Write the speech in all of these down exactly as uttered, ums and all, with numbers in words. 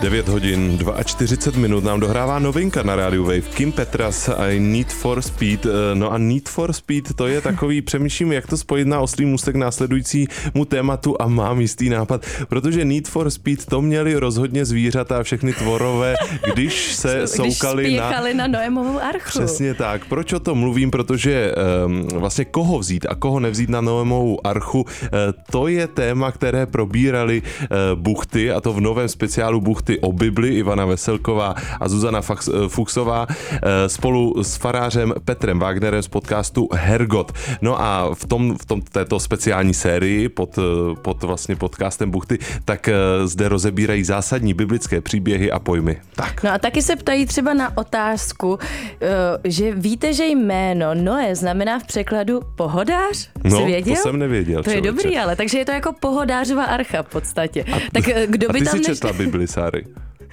devět hodin čtyřicet dva minut nám dohrává novinka na rádiu Wave. Kim Petras a Need for Speed. No a Need for Speed, to je takový, přemýšlím, jak to spojit na oslý můstek následujícímu tématu a mám jistý nápad, protože Need for Speed to měli rozhodně zvířata a všechny tvorové, když se když soukali na... na Noémovu archu. Přesně tak. Proč o tom mluvím? Protože um, vlastně koho vzít a koho nevzít na Noémovu archu, uh, to je téma, které probírali uh, Buchty, a to v novém speciálu Buchty o Bibli. Ivana Veselková a Zuzana Fuchsová spolu s farářem Petrem Wagnerem z podcastu Hergot. No a v tom, v tom této speciální sérii pod, pod vlastně podcastem Buchty, tak zde rozebírají zásadní biblické příběhy a pojmy. Tak. No a taky se ptají třeba na otázku, že víte, že jméno Noé znamená v překladu pohodář? No, Jsi věděl? To jsem nevěděl. To je člověče. Dobrý, ale takže je to jako pohodářova archa v podstatě. A, tak kdo by a ty tam jsi než... četla Bibli, Sáry?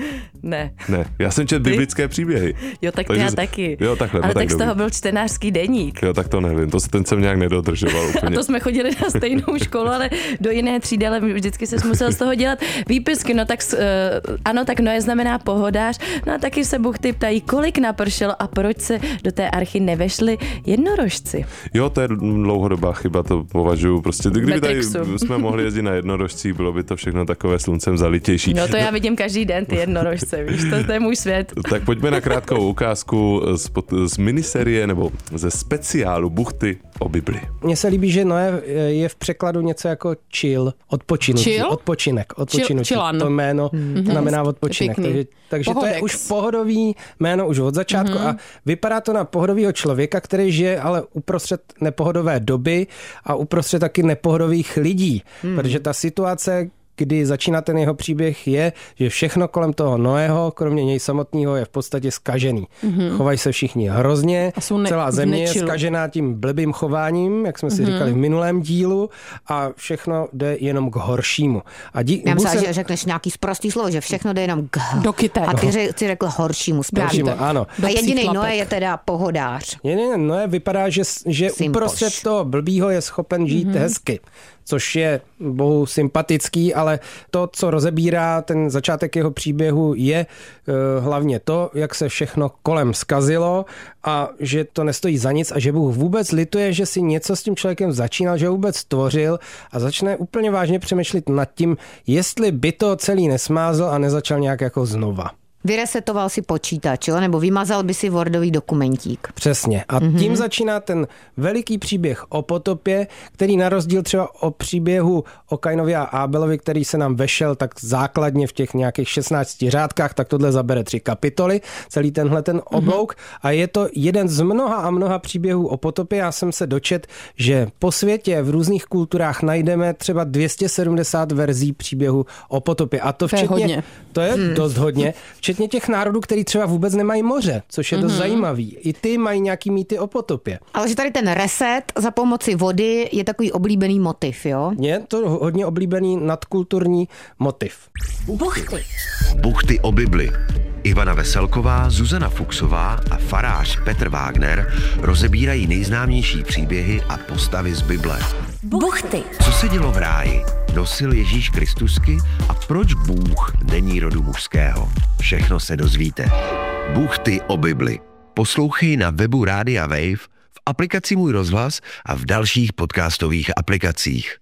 Ne. Ne, já jsem četl biblické příběhy. Jo, tak Takže já z... taky. Jo, takhle, ale no, tak, tak z toho dobrý. byl čtenářský deník. Jo, tak to nevím, to ten jsem nějak nedodržoval úplně. A to jsme chodili na stejnou školu, ale do jiné třídy, ale vždycky se musel z toho dělat výpisky. No tak uh, ano, tak Noé znamená pohodář. No a taky se Buchty ptají, kolik napršelo a proč se do té archy nevešli jednorožci. Jo, to je dlouhodobá chyba, to považuji. Prostě, kdyby tady Matrixu. jsme mohli jezdit na jednorožcích, bylo by to všechno takové sluncem zalitější. No to já vidím každý den, ty jednorožce, víš, to, to je můj svět. Tak pojďme na krátkou ukázku z, pod, z miniserie nebo ze speciálu Buchty o Bibli. Mně se líbí, že Noé je v překladu něco jako chill, odpočinutí, Chill? odpočinek, odpočinutí. Chill, to jméno mm-hmm. znamená odpočinek. Pěkný. Takže, takže to je Pohodex. už pohodový jméno už od začátku mm-hmm. a vypadá to na pohodového člověka, který žije ale uprostřed nepohodové doby a uprostřed taky nepohodových lidí. Mm. Protože ta situace, kdy začíná ten jeho příběh, je, že všechno kolem toho Noého, kromě něj samotného, je v podstatě zkažený. Mm-hmm. Chovají se všichni hrozně, ne- celá země je nečilu. zkažená tím blbým chováním, jak jsme si mm-hmm. říkali v minulém dílu, a všechno jde jenom k horšímu. A dí- Já myslím, se... že řekneš nějaký sprostý slovo, že všechno jde jenom k... Do kytek. A ty, řek, ty řekl horšímu správně. Horšímu, ano. A jediný chlapek. Noé je teda pohodář. Ne, ne, Noé vypadá, že, že Sympoš. uprostřed toho blbýho je schopen žít mm-hmm. hezky, což je bohu sympatický, ale to, co rozebírá ten začátek jeho příběhu, je uh, hlavně to, jak se všechno kolem zkazilo a že to nestojí za nic a že Bůh vůbec lituje, že si něco s tím člověkem začínal, že ho vůbec stvořil a začne úplně vážně přemýšlet nad tím, jestli by to celý nesmázl a nezačal nějak jako znova. Vyresetoval si počítač, jo? Nebo vymazal by si Wordový dokumentík. Přesně. A mm-hmm. tím začíná ten veliký příběh o potopě, který na rozdíl třeba o příběhu o Kainovi a Ábelovi, který se nám vešel tak základně v těch nějakých šestnácti řádkách, tak tohle zabere tři kapitoly, celý tenhle ten oblouk. Mm-hmm. A je to jeden z mnoha a mnoha příběhů o potopě. Já jsem se dočet, že po světě v různých kulturách najdeme třeba dvě stě sedmdesát verzí příběhu o potopě. A to včetně... To je hodně. To je hmm. dost hodně. Včetně těch národů, který třeba vůbec nemají moře, což je dost mm-hmm. zajímavý. I ty mají nějaký mýty o potopě. Ale že tady ten reset za pomoci vody je takový oblíbený motiv, jo? Je to hodně oblíbený nadkulturní motiv. Buchty. Buchty o Bibli. Ivana Veselková, Zuzana Fuchsová a farář Petr Wagner rozebírají nejznámější příběhy a postavy z Bible. Buchty. Co se dělo v ráji? Nosil Ježíš Kristusky a proč Bůh není rodu mužského? Všechno se dozvíte. Buchty o Bibli. Poslouchej na webu Rádia Wave, v aplikaci Můj rozhlas a v dalších podcastových aplikacích.